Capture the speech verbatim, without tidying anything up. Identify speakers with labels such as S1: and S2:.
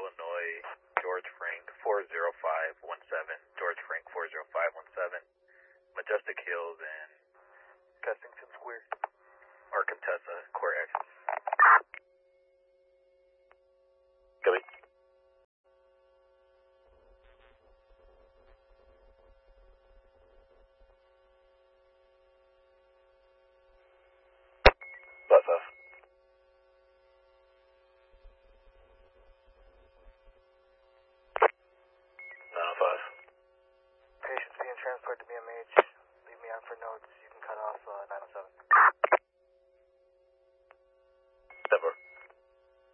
S1: Illinois, George Frank four zero five one seven, George Frank four zero five one seven, Majestic Hills and Kensington Square, or Contessa, Core X. Copy. Bus off. nine oh five.
S2: Patients being transferred to B M H. Leave me on for notes.